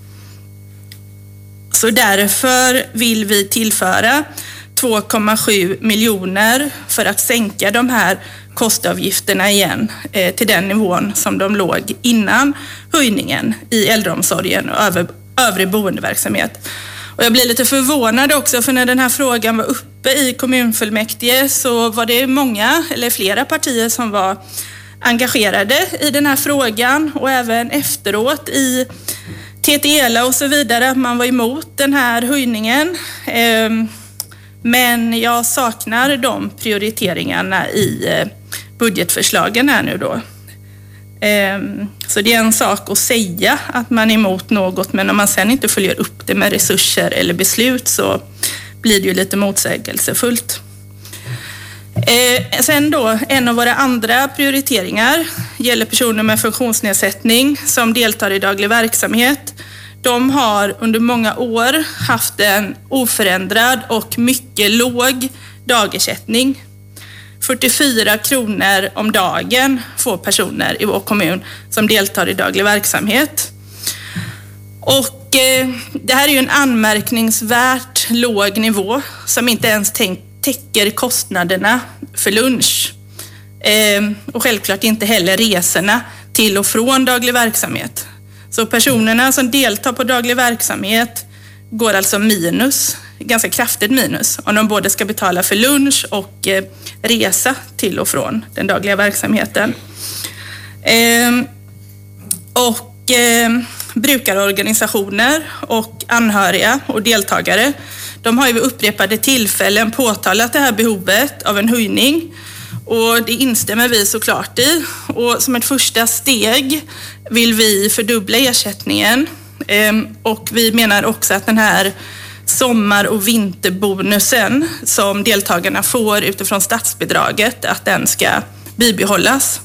Så därför vill vi tillföra två komma sju miljoner för att sänka de här kostavgifterna igen till den nivån som de låg innan höjningen i äldreomsorgen och över övrig boendeverksamhet. Och jag blir lite förvånad också, för när den här frågan var uppe i kommunfullmäktige så var det många eller flera partier som var engagerade i den här frågan och även efteråt i T T E L A och så vidare att man var emot den här höjningen. Men jag saknar de prioriteringarna i budgetförslagen här nu då. Så det är en sak att säga att man är emot något, men om man sen inte följer upp det med resurser eller beslut så blir det ju lite motsägelsefullt. Sen då, en av våra andra prioriteringar gäller personer med funktionsnedsättning som deltar i daglig verksamhet. De har under många år haft en oförändrad och mycket låg dagersättning. fyrtiofyra kronor om dagen får personer i vår kommun som deltar i daglig verksamhet. Och eh, det här är ju en anmärkningsvärt låg nivå som inte ens tänk, täcker kostnaderna för lunch. Eh, och självklart inte heller resorna till och från daglig verksamhet. Så personerna som deltar på daglig verksamhet går alltså minus, ganska kraftigt minus, om de både ska betala för lunch och eh, resa till och från den dagliga verksamheten. Eh, och eh, brukarorganisationer och anhöriga och deltagare, de har ju vid upprepade tillfällen påtalat det här behovet av en höjning. Och det instämmer vi såklart i. Och som ett första steg vill vi fördubbla ersättningen. Och vi menar också att den här sommar- och vinterbonusen som deltagarna får utifrån statsbidraget, att den ska bibehållas.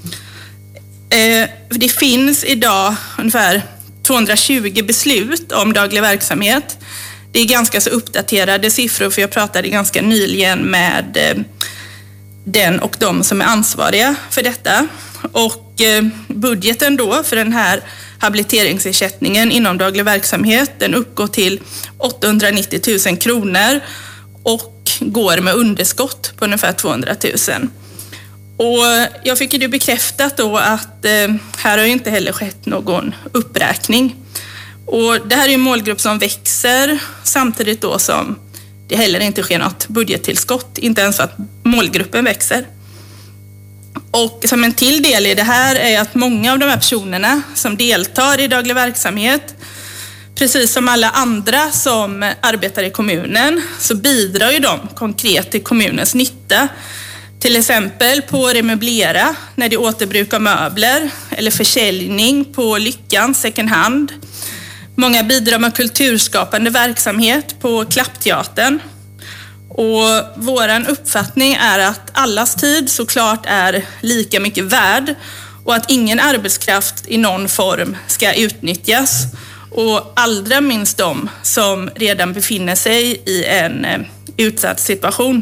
Det finns idag ungefär tvåhundratjugo beslut om daglig verksamhet. Det är ganska så uppdaterade siffror, för jag pratade ganska nyligen med den och de som är ansvariga för detta. Och budgeten då för den här habiliteringsersättningen inom daglig verksamhet, den uppgår till åttahundranittio tusen kronor och går med underskott på ungefär tvåhundratusen. Och jag fick ju det bekräftat då att eh, här har ju inte heller skett någon uppräkning. Och det här är en målgrupp som växer samtidigt då som det heller inte sker något budgettillskott, inte ens för att målgruppen växer. Och som en till del i det här är att många av de här personerna som deltar i daglig verksamhet, precis som alla andra som arbetar i kommunen, så bidrar ju de konkret till kommunens nytta. Till exempel på remöblera när det är återbruk av möbler eller försäljning på Lyckan second hand. Många bidrar med kulturskapande verksamhet på Klappteatern. Och våran uppfattning är att allas tid såklart är lika mycket värd och att ingen arbetskraft i någon form ska utnyttjas. Och allra minst de som redan befinner sig i en utsatt situation.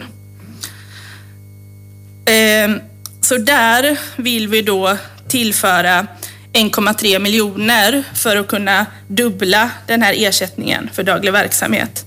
Så där vill vi då tillföra en komma tre miljoner för att kunna dubbla den här ersättningen för daglig verksamhet.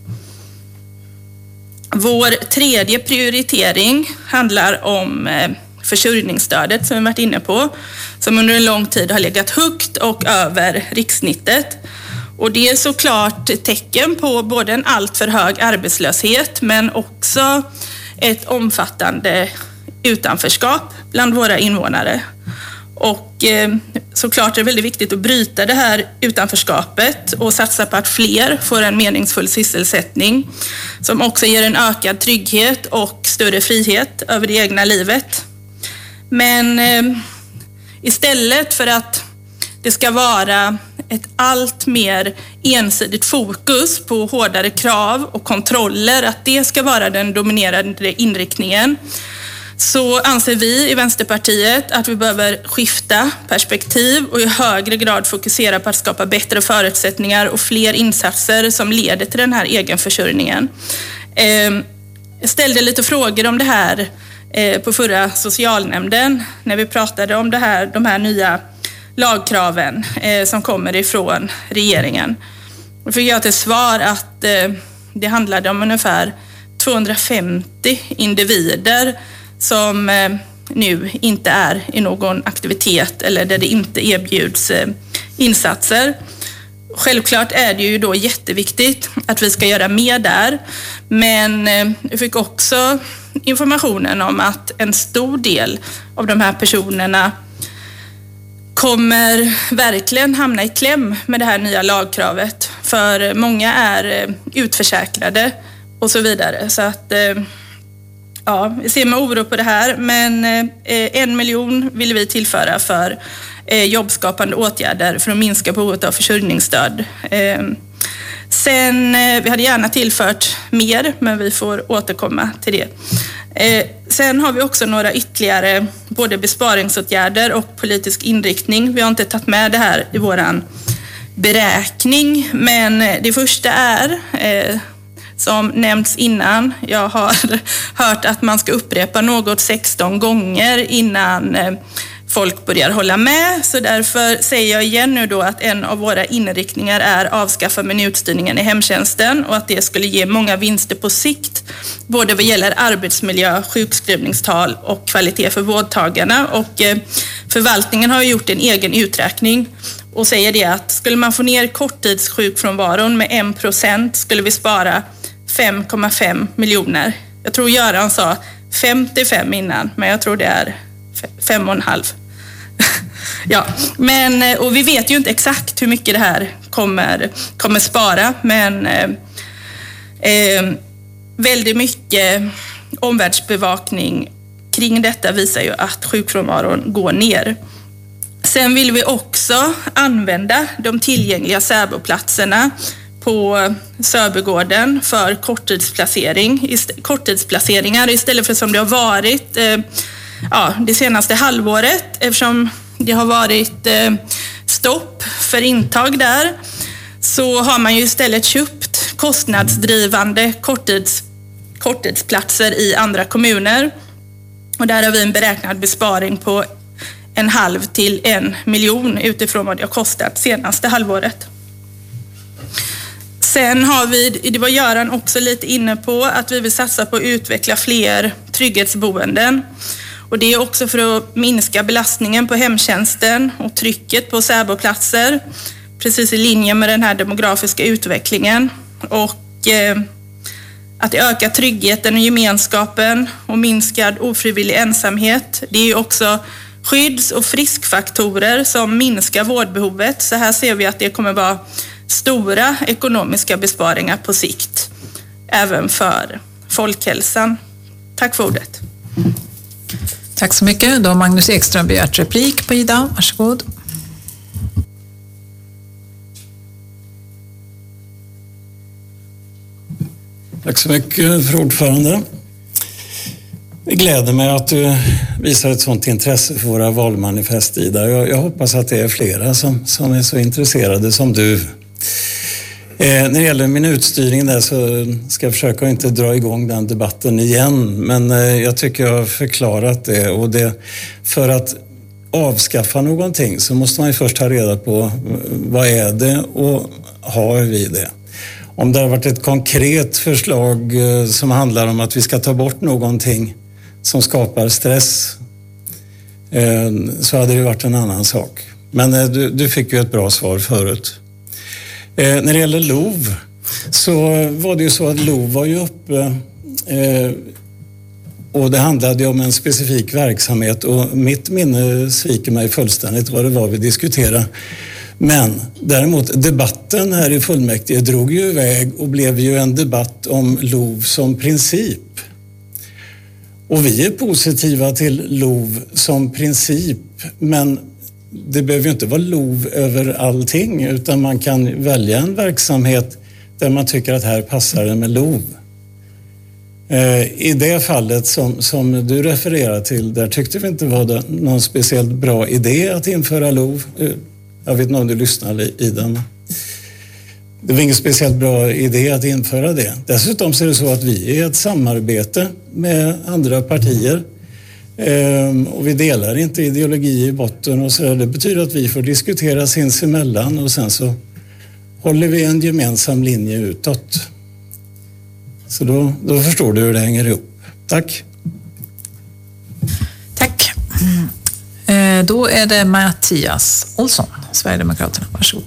Vår tredje prioritering handlar om försörjningsstödet som vi varit inne på, som under en lång tid har legat högt och över rikssnittet. Och det är såklart ett tecken på både en alltför hög arbetslöshet men också ett omfattande utanförskap bland våra invånare. Och eh, såklart är det väldigt viktigt att bryta det här utanförskapet och satsa på att fler får en meningsfull sysselsättning som också ger en ökad trygghet och större frihet över det egna livet. Men eh, istället för att det ska vara ett allt mer ensidigt fokus på hårdare krav och kontroller, att det ska vara den dominerande inriktningen, så anser vi i Vänsterpartiet att vi behöver skifta perspektiv och i högre grad fokusera på att skapa bättre förutsättningar och fler insatser som leder till den här egenförsörjningen. Jag ställde lite frågor om det här på förra socialnämnden när vi pratade om det här, de här nya lagkraven som kommer ifrån regeringen. Då fick jag till svar att det handlade om ungefär tvåhundrafemtio individer som nu inte är i någon aktivitet eller där det inte erbjuds insatser. Självklart är det ju då jätteviktigt att vi ska göra mer där, men jag fick också informationen om att en stor del av de här personerna kommer verkligen hamna i kläm med det här nya lagkravet, för många är utförsäkrade och så vidare. Så att ja, vi ser med oro på det här, men en miljon vill vi tillföra för jobbskapande åtgärder för att minska behovet av försörjningsstöd. Sen, vi hade gärna tillfört mer, men vi får återkomma till det. Sen har vi också några ytterligare både besparingsåtgärder och politisk inriktning. Vi har inte tagit med det här i våran beräkning, men det första är som nämnts innan. Jag har hört att man ska upprepa något sexton gånger innan folk börjar hålla med. Så därför säger jag igen nu då att en av våra inriktningar är avskaffa minutstyrningen i hemtjänsten och att det skulle ge många vinster på sikt. Både vad gäller arbetsmiljö, sjukskrivningstal och kvalitet för vårdtagarna. Och förvaltningen har gjort en egen uträkning och säger det att skulle man få ner korttidssjukfrånvaron med en procent skulle vi spara fem komma fem miljoner. Jag tror Göran sa femtiofem innan, men jag tror det är fem och en halv. Ja, men, och vi vet ju inte exakt hur mycket det här kommer, kommer spara, men eh, eh, väldigt mycket omvärldsbevakning kring detta visar ju att sjukfrånvaron går ner. Sen vill vi också använda de tillgängliga särboplatserna på Sörbygården för korttidsplacering, korttidsplaceringar istället för som det har varit eh, ja, det senaste halvåret, eftersom det har varit eh, stopp för intag där, så har man ju istället köpt kostnadsdrivande korttids, korttidsplatser i andra kommuner. Och där har vi en beräknad besparing på en halv till en miljon utifrån vad det har kostat senaste halvåret. Sen har vi, det var Göran också lite inne på, att vi vill satsa på att utveckla fler trygghetsboenden. Och det är också för att minska belastningen på hemtjänsten och trycket på särboplatser. Precis i linje med den här demografiska utvecklingen. Och eh, Att det ökar tryggheten och gemenskapen och minskar ofrivillig ensamhet. Det är ju också skydds- och friskfaktorer som minskar vårdbehovet. Så här ser vi att det kommer vara stora ekonomiska besparingar på sikt, även för folkhälsan. Tack för ordet. Tack så mycket. Då har Magnus Ekström begärt replik på Ida. Varsågod. Tack så mycket, fru ordförande. Det gläder mig att du visar ett sådant intresse för våra valmanifest, Ida. Jag, jag hoppas att det är flera som, som är så intresserade som du. Eh, när det gäller minutstyrningen där så ska jag försöka inte dra igång den debatten igen. Men eh, jag tycker jag har förklarat det. Och det, för att avskaffa någonting så måste man ju först ta reda på vad är det och har vi det. Om det har varit ett konkret förslag eh, som handlar om att vi ska ta bort någonting som skapar stress eh, så hade det varit en annan sak. Men eh, du, du fick ju ett bra svar förut. Eh, när det gäller L O V så var det ju så att L O V var ju uppe eh, och det handlade om en specifik verksamhet och mitt minne sviker mig fullständigt vad det var vi diskuterade. Men däremot debatten här i fullmäktige drog ju iväg och blev ju en debatt om L O V som princip. Och vi är positiva till L O V som princip, men det behöver ju inte vara L O V över allting, utan man kan välja en verksamhet där man tycker att här passar det med L O V. I det fallet som, som du refererar till, där tyckte vi inte var det någon speciellt bra idé att införa L O V. Jag vet inte om du lyssnar i den. Det var ingen speciellt bra idé att införa det. Dessutom så är det så att vi är ett samarbete med andra partier. Ehm, och vi delar inte ideologi i botten och så där. Det betyder att vi får diskutera sinsemellan och sen så håller vi en gemensam linje utåt. Så då, då förstår du hur det hänger ihop. Tack. Tack. Eh, då är det Mattias Olsson, Sverigedemokraterna. Varsågod.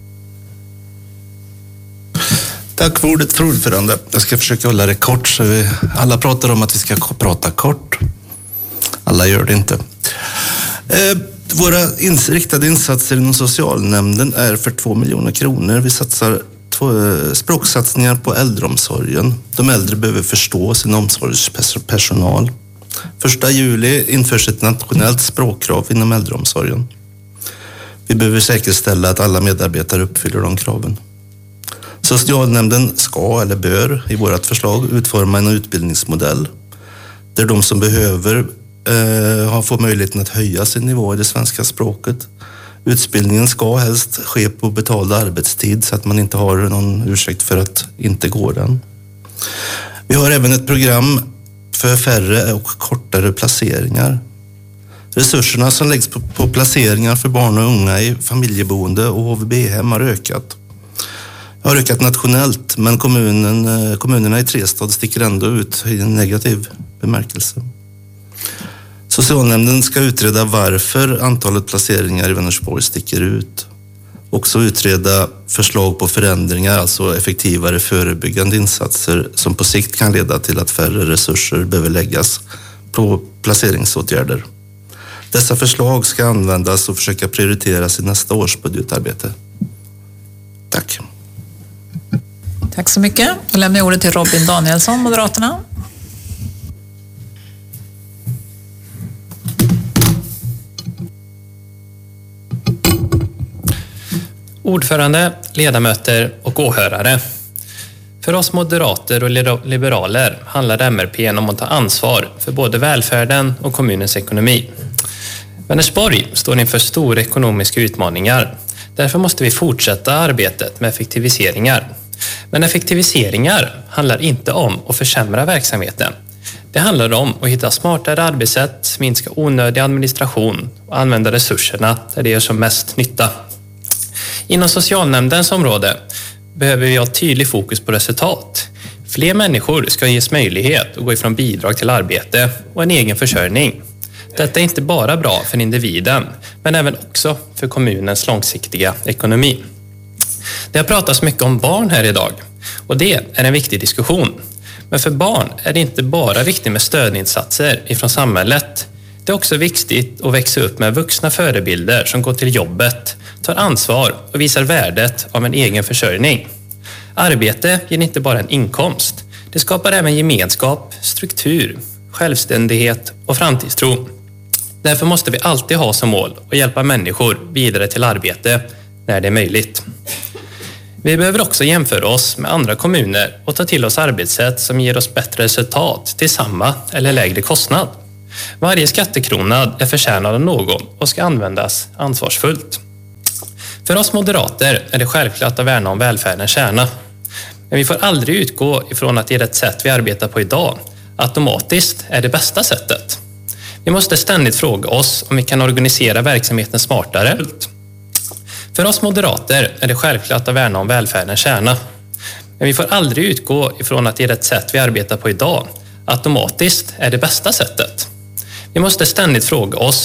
Tack för ordet, fru ordförande. Jag ska försöka hålla det kort. Så vi, alla pratar om att vi ska prata kort. Alla gör det inte. Eh, våra ins- riktade insatser inom socialnämnden är för två miljoner kronor. Vi satsar två, eh, språksatsningar på äldreomsorgen. De äldre behöver förstå sin omsorgspersonal. Första juli införs ett nationellt språkkrav inom äldreomsorgen. Vi behöver säkerställa att alla medarbetare uppfyller de kraven. Socialnämnden ska eller bör i vårt förslag utforma en utbildningsmodell där de som behöver eh, har fått möjligheten att höja sin nivå i det svenska språket. Utbildningen ska helst ske på betald arbetstid så att man inte har någon ursäkt för att inte gå den. Vi har även ett program för färre och kortare placeringar. Resurserna som läggs på, på placeringar för barn och unga i familjeboende och H V B-hem har ökat. Har ökat nationellt, men kommunen, kommunerna i Trestad sticker ändå ut i en negativ bemärkelse. Socialnämnden ska utreda varför antalet placeringar i Vänersborg sticker ut. Också utreda förslag på förändringar, alltså effektivare förebyggande insatser som på sikt kan leda till att färre resurser behöver läggas på placeringsåtgärder. Dessa förslag ska användas och försöka prioriteras i nästa års budgetarbete. Tack. Tack så mycket. Jag lämnar ordet till Robin Danielsson, Moderaterna. Ordförande, ledamöter och åhörare. För oss moderater och liberaler handlar M R P om att ta ansvar för både välfärden och kommunens ekonomi. Vänersborg står inför stora ekonomiska utmaningar. Därför måste vi fortsätta arbetet med effektiviseringar. Men effektiviseringar handlar inte om att försämra verksamheten. Det handlar om att hitta smartare arbetssätt, minska onödig administration och använda resurserna där det gör som mest nytta. Inom socialnämndens område behöver vi ha tydlig fokus på resultat. Fler människor ska ges möjlighet att gå ifrån bidrag till arbete och en egen försörjning. Detta är inte bara bra för individen, men även också för kommunens långsiktiga ekonomi. Det har pratats mycket om barn här idag och det är en viktig diskussion. Men för barn är det inte bara viktigt med stödinsatser ifrån samhället. Det är också viktigt att växa upp med vuxna förebilder som går till jobbet, tar ansvar och visar värdet av en egen försörjning. Arbete ger inte bara en inkomst. Det skapar även gemenskap, struktur, självständighet och framtidstro. Därför måste vi alltid ha som mål att hjälpa människor vidare till arbete när det är möjligt. Vi behöver också jämföra oss med andra kommuner och ta till oss arbetssätt som ger oss bättre resultat till samma eller lägre kostnad. Varje skattekrona är förtjänad av någon och ska användas ansvarsfullt. För oss moderater är det självklart att värna om välfärdens kärna. Men vi får aldrig utgå ifrån att det är ett sätt vi arbetar på idag automatiskt är det bästa sättet. Vi måste ständigt fråga oss om vi kan organisera verksamheten smartare. För oss moderater är det självklart att värna om välfärdens kärna. Men vi får aldrig utgå ifrån att det är ett sätt vi arbetar på idag automatiskt är det bästa sättet. Vi måste ständigt fråga oss